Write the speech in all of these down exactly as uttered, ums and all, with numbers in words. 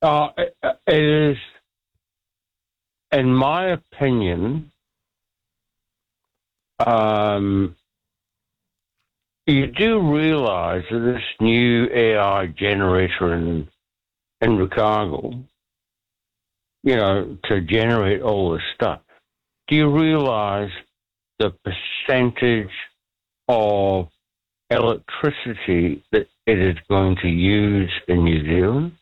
Uh, it, it is, in my opinion, um, you do realise that this new A I generator in in Chicago, you know, to generate all this stuff. Do you realise the percentage of electricity that it is going to use in New Zealand?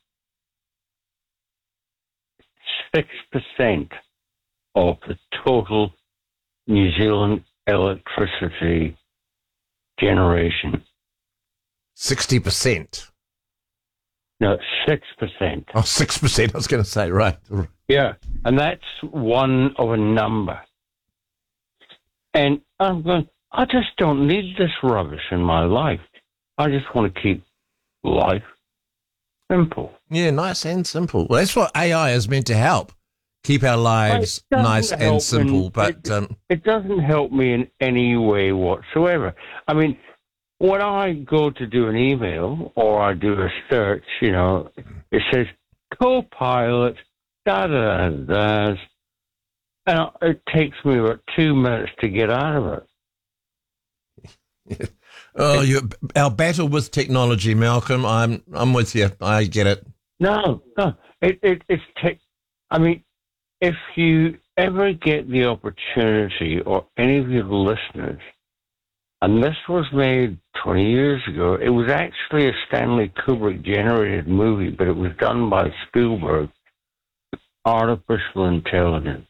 Six percent of the total New Zealand electricity generation. Sixty percent. No, six percent. Oh, six percent. I was going to say, right. Yeah, and that's one of a number. And I'm going, I just don't need this rubbish in my life. I just want to keep life simple. Yeah, nice and simple. Well, that's what A I is meant to help. Keep our lives nice and simple. In, but it, um, it doesn't help me in any way whatsoever. I mean, when I go to do an email or I do a search, you know, it says Copilot, da da da da, and it takes me about two minutes to get out of it. oh, you, our battle with technology, Malcolm. I'm I'm with you. I get it. No, no, it it it's tech. I mean, if you ever get the opportunity, or any of your listeners. And this was made twenty years ago. It was actually a Stanley Kubrick-generated movie, but it was done by Spielberg, Artificial Intelligence.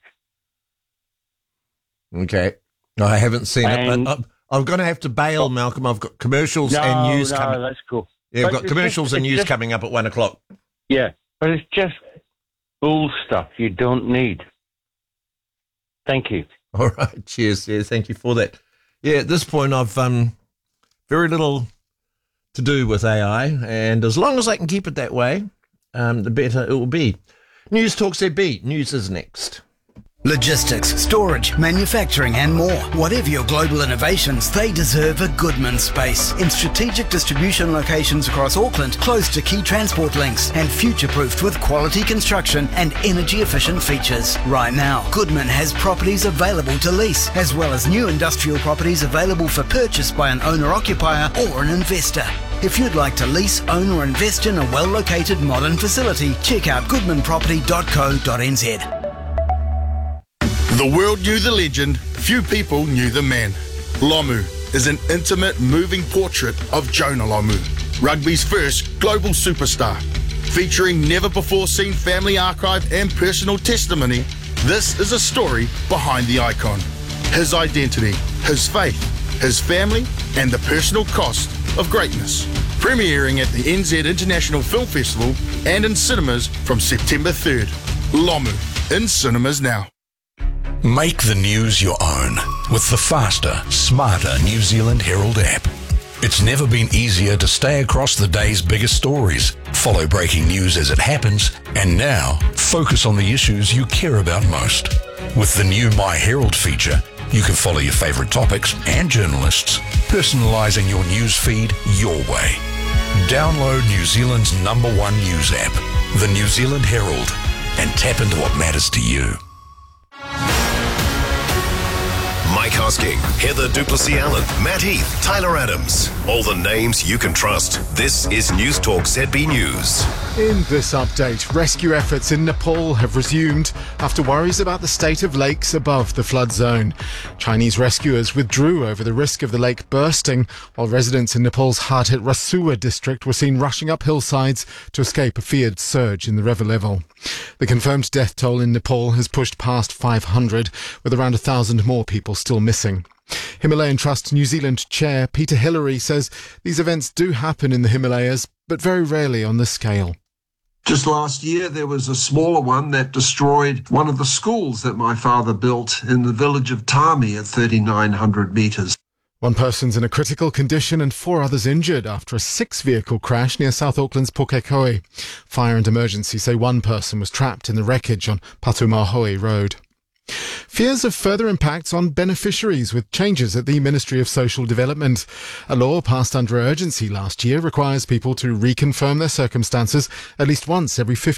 Okay. I haven't seen and, it, but I'm, I'm going to have to bail, oh, Malcolm. I've got commercials no, and news no, coming. No, that's cool. Yeah, I've got commercials just, and news just, coming up at one o'clock. Yeah, but it's just bull stuff you don't need. Thank you. All right. Cheers. Yeah, thank you for that. Yeah, at this point, I've um, very little to do with A I, and as long as I can keep it that way, um, the better it will be. News Talk Z B. News is next. Logistics, storage, manufacturing and more. Whatever your global innovations, they deserve a Goodman space. In strategic distribution locations across Auckland, close to key transport links and future-proofed with quality construction and energy-efficient features. Right now, Goodman has properties available to lease, as well as new industrial properties available for purchase by an owner-occupier or an investor. If you'd like to lease, own or invest in a well-located modern facility, check out goodman property dot co dot n z. The world knew the legend, few people knew the man. Lomu is an intimate, moving portrait of Jonah Lomu, rugby's first global superstar. Featuring never-before-seen family archive and personal testimony, this is a story behind the icon. His identity, his faith, his family, and the personal cost of greatness. Premiering at the N Z International Film Festival and in cinemas from September third. Lomu, in cinemas now. Make the news your own with the faster, smarter New Zealand Herald app. It's never been easier to stay across the day's biggest stories, follow breaking news as it happens, and now focus on the issues you care about most. With the new My Herald feature, you can follow your favourite topics and journalists, personalising your news feed your way. Download New Zealand's number one news app, the New Zealand Herald, and tap into what matters to you. Mike Hosking, Heather Duplessis-Allen, Matt Heath, Tyler Adams. All the names you can trust. This is News Talk Z B News. In this update, rescue efforts in Nepal have resumed after worries about the state of lakes above the flood zone. Chinese rescuers withdrew over the risk of the lake bursting, while residents in Nepal's hard-hit Rasuwa district were seen rushing up hillsides to escape a feared surge in the river level. The confirmed death toll in Nepal has pushed past five hundred, with around a thousand more people still missing. Himalayan Trust New Zealand Chair Peter Hillary says these events do happen in the Himalayas, but very rarely on this scale. Just last year, there was a smaller one that destroyed one of the schools that my father built in the village of Tami at thirty-nine hundred metres. One person's in a critical condition and four others injured after a six-vehicle crash near South Auckland's Pukekohe. Fire and emergency say one person was trapped in the wreckage on Patumahoe Road. Fears of further impacts on beneficiaries with changes at the Ministry of Social Development. A law passed under urgency last year requires people to reconfirm their circumstances at least once every fifty